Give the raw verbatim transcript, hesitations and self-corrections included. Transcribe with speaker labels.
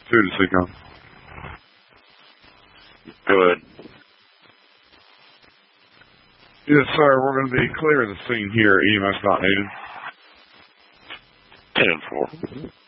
Speaker 1: two to Seacom.
Speaker 2: Go ahead.
Speaker 1: Yes, sir. We're going to be clear of the scene here. E M S not needed.
Speaker 2: ten four.